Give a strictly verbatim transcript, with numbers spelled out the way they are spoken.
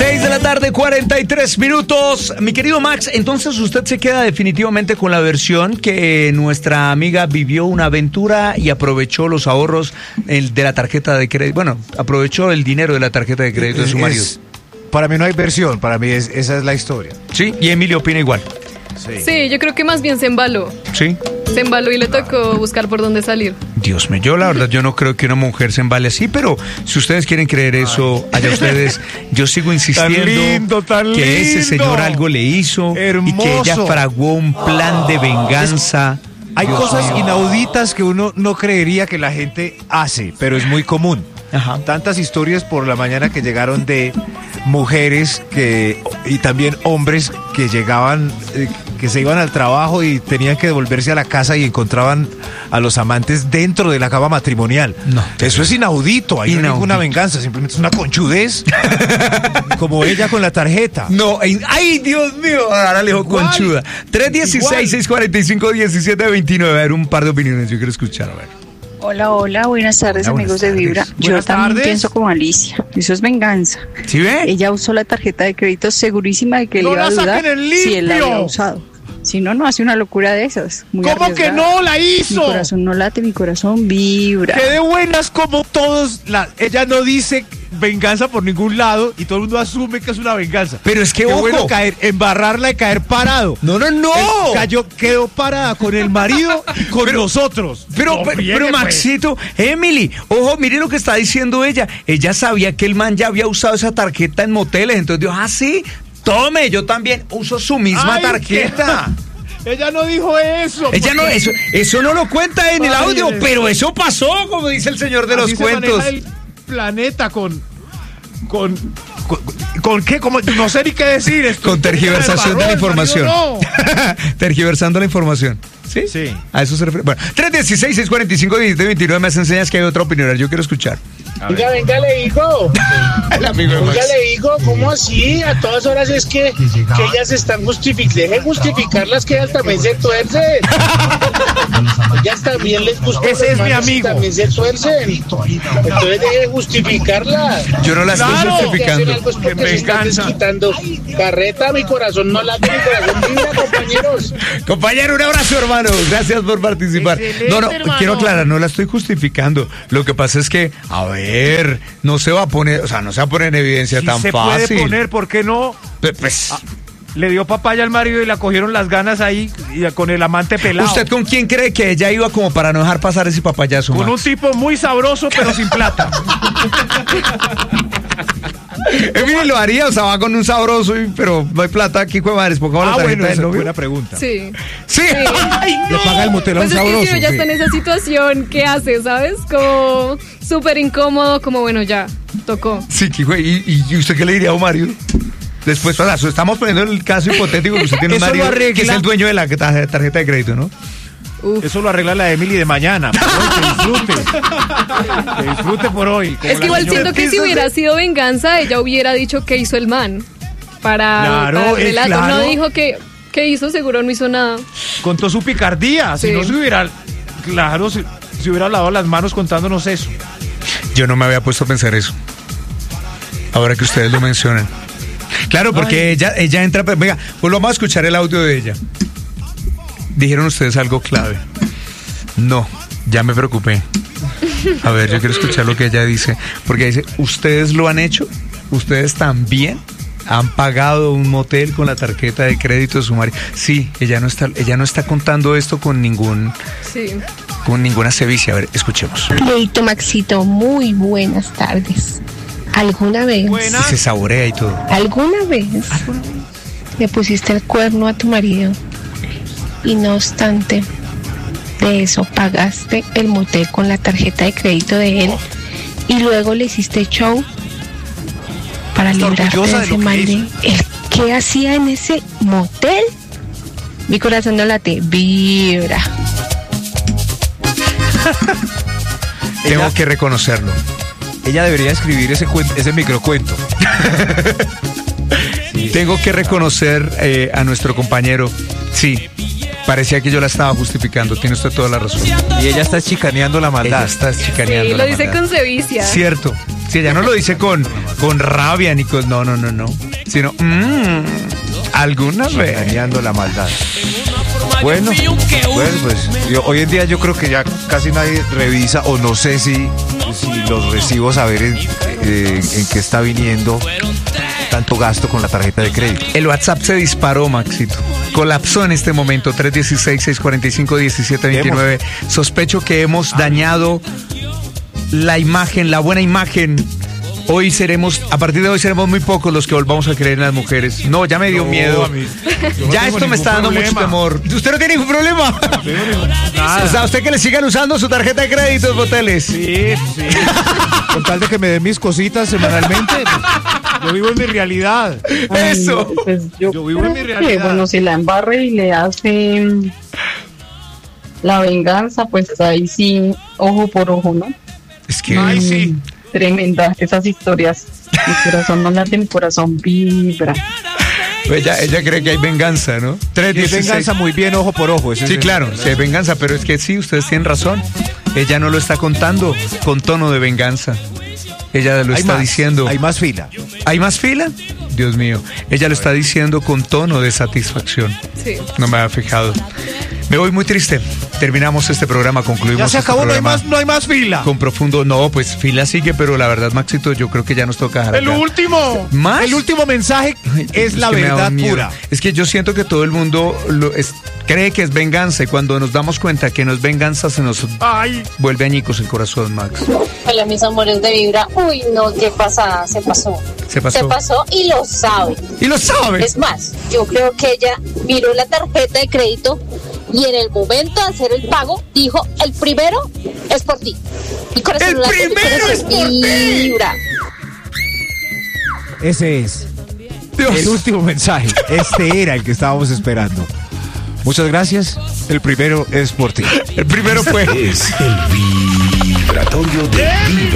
seis de la tarde, cuarenta y tres minutos. Mi querido Max, entonces usted se queda definitivamente con la versión que nuestra amiga vivió una aventura y aprovechó los ahorros el, de la tarjeta de crédito. Bueno, aprovechó el dinero de la tarjeta de crédito de su marido. Es, para mí no hay versión, para mí es, esa es la historia. Sí, y Emilio opina igual. Sí. sí, yo creo que más bien se embaló. Sí. Se embaló y le tocó buscar por dónde salir. Dios mío, yo la verdad, yo no creo que una mujer se embale así, pero si ustedes quieren creer eso, allá ustedes, yo sigo insistiendo tan lindo, tan lindo. que ese señor algo le hizo. Hermoso. Y que ella fraguó un plan de venganza. Hay Dios cosas mío. inauditas que uno no creería que la gente hace, pero es muy común. Ajá. Tantas historias por la mañana que llegaron de mujeres que y también hombres que llegaban, eh, que se iban al trabajo y tenían que devolverse a la casa y encontraban a los amantes dentro de la cama matrimonial. No, eso es inaudito, ahí inaudito. no hay ninguna venganza, simplemente es una conchudez, como ella con la tarjeta. No, ay, Dios mío, ahora le dijo conchuda. tres dieciséis, seiscientos cuarenta y cinco, diecisiete veintinueve. A ver, un par de opiniones, yo quiero escuchar, a ver. Hola, hola, buenas tardes, Hola, amigos buenas de Vibra. tardes. Yo Buenas también tardes. pienso como Alicia, eso es venganza. ¿Sí ve? Ella usó la tarjeta de crédito segurísima de que él No iba a la dudar saquen en si él la limpio. había usado. Si no, no hace una locura de esas. Muy ¿Cómo que arriesgada. no la hizo? Mi corazón no late, mi corazón vibra. Que de buenas como todos, la, ella no dice venganza por ningún lado y todo el mundo asume que es una venganza. Pero es que, Qué ojo. bueno caer, embarrarla y caer parado. No, no, no. Él cayó, quedó parada con el marido y con Pero- nosotros. Pero, No, pero, friegue, pero, pues. Maxito, Emily, ojo, mire lo que está diciendo ella. Ella sabía que el man ya había usado esa tarjeta en moteles, entonces dijo, ah, sí, tome, yo también uso su misma Ay, tarjeta. Ella no dijo eso. Ella no, porque eso, eso no lo cuenta en el Ay, audio, es- pero eso pasó, como dice el señor de los así se cuentos. maneja el planeta con. Con, con, con qué, como, no sé ni qué decir esto. Con tergiversación de la El marido información. no. Tergiversando la información. ¿Sí? Sí. A eso se refiere. Bueno, tres dieciséis, seiscientos cuarenta y cinco, diecisiete veintinueve, me enseñas que hay otra opinión. Yo quiero escuchar. Venga, venga, le digo. El amigo de Max. Venga, le digo, ¿cómo así? A todas horas es que, que ellas están justificando. Dejen justificarlas que ellas también se tuercen. Ellas también les gustan. Ese los es mi manes y amigo. También se tuercen. Entonces dejen justificarlas. Yo no la estoy Claro. justificando. Que hacen algo es porque Que se están venganza. desquitando. Carreta, mi corazón no late, mi corazón vibra, compañeros. Compañero, un abrazo, hermano. Gracias por participar. Excelente, No, no, hermano. quiero aclarar, no la estoy justificando. Lo que pasa es que, a ver, no se va a poner, o sea, no se va a poner en evidencia Sí tan se fácil. puede poner, ¿por qué no? Pe- Pues, Le dio papaya al marido y la cogieron las ganas ahí y con el amante pelado. ¿usted con quién cree que ella iba como para no dejar pasar ese papayazo, Con un Max? tipo muy sabroso pero sin plata. Emily lo haría, o sea, va con un sabroso, y- pero no hay plata aquí, hijo de madres, pongamos Ah, la tarjeta bueno, del esa es novio. buena pregunta. Sí. Sí. Ay, Le paga el motel a un Pues es sabroso. que si ella sí. está en esa situación, ¿qué hace, sabes? Como súper incómodo, como bueno, ya, tocó. Sí, que hijo, ¿y, y usted qué le diría a un marido? Después, o sea, estamos poniendo el caso hipotético que usted tiene un Eso lo marido arregla. que es el dueño de la tarjeta tarjeta de crédito, ¿no? Uf. Eso lo arregla la Emily de mañana. Por hoy, que disfrute. Que disfrute por hoy. como Es la que igual señora. siento que si hubiera sido venganza, ella hubiera dicho qué hizo el man. Para, Claro, para el es relato. claro. No dijo que, que hizo, seguro no hizo nada. Contó su picardía. Si Sí. no se hubiera. Claro, si, si hubiera lavado las manos contándonos eso. Yo no me había puesto a pensar eso. Ahora que ustedes lo mencionan. Claro, porque Ay. ella ella entra, pues, venga, pues vamos a escuchar el audio de ella. Dijeron ustedes algo clave. No, ya me preocupé. A ver, yo quiero escuchar lo que ella dice, porque dice, ¿ustedes lo han hecho? ¿Ustedes también han pagado un motel con la tarjeta de crédito de su marido? Sí, ella no está ella no está contando esto con ningún Sí. con ninguna sevicia. A ver, escuchemos. Leito Maxito, muy buenas tardes. ¿Alguna vez, Buena. Y se saborea y todo. alguna vez le pusiste el cuerno a tu marido y no obstante de eso pagaste el motel con la tarjeta de crédito de él y luego le hiciste show para Está librarte orgullosa de de ese lo que mal de hizo. él? ¿Qué hacía en ese motel? Mi corazón no late, vibra. Tengo Ella- que reconocerlo. Ella debería escribir ese, cuen- ese microcuento. Tengo que reconocer eh, a nuestro compañero. Sí, parecía que yo la estaba justificando. Tiene usted toda la razón. Y ella está chicaneando la Ella maldad. está chicaneando. Sí, la lo dice maldad. con sevicia. Cierto, Si ella no lo dice con, con rabia ni con... No, no, no, no. Sino, mmm, alguna vez. Dañando la maldad. Bueno, bueno, pues yo, hoy en día yo creo que ya casi nadie revisa o no sé si, si los recibos a ver en, eh, en qué está viniendo tanto gasto con la tarjeta de crédito. El WhatsApp se disparó, Maxito. Colapsó en este momento, tres uno seis, seis cuatro cinco, uno siete dos nueve. Sospecho que hemos dañado la imagen, la buena imagen. Hoy seremos, a partir de hoy seremos muy pocos los que volvamos a creer en las mujeres. No, ya me dio No, miedo. a mí- yo no Ya tengo esto me ningún está dando problema. mucho temor. ¿Usted no tiene ningún problema? No tengo ningún- nada. O sea, usted que le sigan usando su tarjeta de crédito, Boteles. Sí, sí. Con tal de que me den mis cositas semanalmente. Yo vivo en mi realidad. Eso. Pues yo, Yo vivo en mi creo que, realidad. bueno, si la embarre y le hace mm, la venganza, pues ahí sí, ojo por ojo, ¿no? Es que... Ay, sí. Tremenda, esas historias. Mi corazón no late, mi corazón vibra. Ella, ella cree que hay venganza, ¿no? tres Y es dieciséis. venganza muy bien, ojo por ojo. ese Sí, es el- claro, sí, hay venganza, pero es que sí, ustedes tienen razón. Ella no lo está contando con tono de venganza. Ella lo Hay está más, diciendo. Hay más fila. ¿Hay más fila? Dios mío. Ella lo está diciendo con tono de satisfacción. Sí. No me había fijado. Me voy muy triste. Terminamos este programa, concluimos Ya se este acabó, no hay programa más, no hay más fila. con profundo. No, pues fila sigue, pero la verdad, Maxito, yo creo que ya nos toca dejar El acá. último. ¿Más? El último mensaje Ay, es la que me da verdad un miedo. pura. Es que yo siento que todo el mundo lo es- cree que es venganza y cuando nos damos cuenta que no es venganza se nos Ay. vuelve añicos el corazón, Max. Hola, mis amores de Vibra. Uy, no, qué pasada, se pasó. Se pasó. Se pasó y lo sabe. Y lo sabe. Es más, yo creo que ella miró la tarjeta de crédito y en el momento de hacer el pago dijo, el primero es por ti. Mi corazón ¡El late, mi primero corazón es por ti! vibra. Ese es Dios. el último mensaje. Este era el que estábamos esperando. Muchas gracias. El primero es por ti. El primero fue. Es el vibratorio de Vibra.